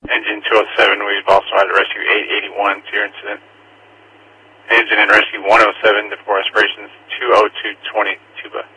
Engine 207, we've also had to rescue 881 to your incident. Engine and rescue 107 to 4 aspirations, 20220 Tuba.